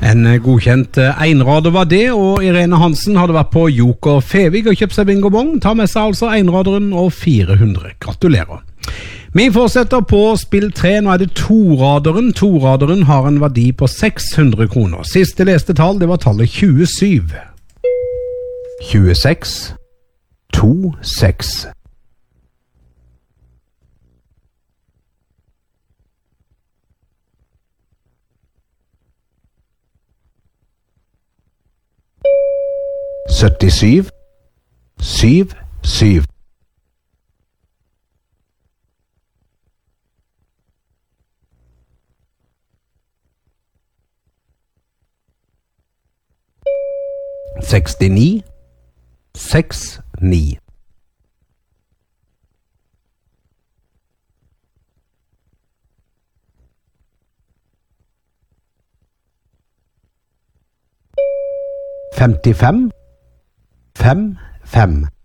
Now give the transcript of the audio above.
En godkjent einrader var det, og Irene Hansen hadde vært på Joker Fevig og kjøpt seg bingobong. Ta med seg altså einraderen og 400. Gratulerer. Vi fortsetter på spill 3. Nå er det toraderen. Toraderen har en verdi på 600 kroner. Siste leste tall, det var tallet 27. 26. 26. Syttisyv, syv, syv. Sekstini, seks, ni. Femtifem, fem, fem.